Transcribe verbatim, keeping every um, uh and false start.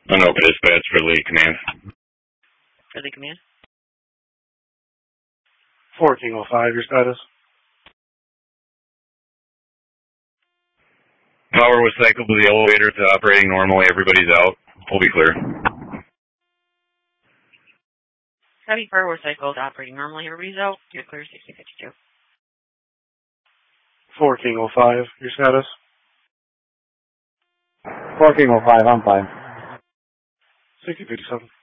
I know, but dispatch for lead command. For lead command? four King oh five, your status? Power was cycled to the elevator to operating normally. Everybody's out. We'll be clear. Heavy power was cycled, operating normally. Everybody's out. You're clear, sixty fifty-two. four King oh five, your status? four King oh five, I'm fine. sixty fifty-seven.